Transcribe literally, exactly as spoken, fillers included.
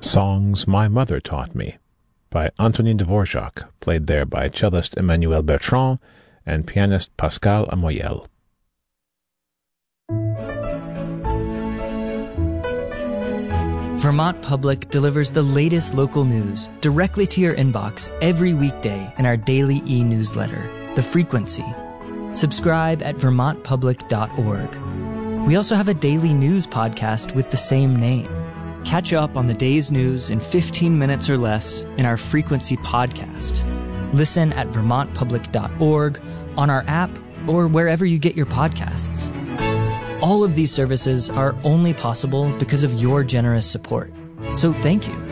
Songs My Mother Taught Me by Antonin Dvorak, played there by cellist Emmanuel Bertrand and pianist Pascal Amoyel. Vermont Public delivers the latest local news directly to your inbox every weekday in our daily e-newsletter, The Frequency. Subscribe at vermont public dot org. We also have a daily news podcast with the same name. Catch up on the day's news in fifteen minutes or less in our Frequency podcast. Listen at vermont public dot org, on our app, or wherever you get your podcasts. All of these services are only possible because of your generous support. So thank you.